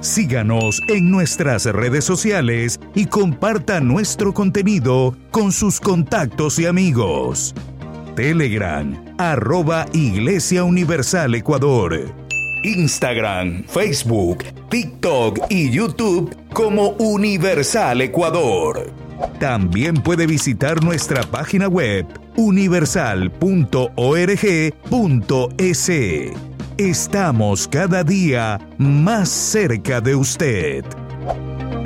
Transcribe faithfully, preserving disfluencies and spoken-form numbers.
Síganos en nuestras redes sociales y comparta nuestro contenido con sus contactos y amigos. Telegram, arroba Iglesia Universal Ecuador. Instagram, Facebook, TikTok y YouTube como Universal Ecuador. También puede visitar nuestra página web universal punto org punto es. Estamos cada día más cerca de usted.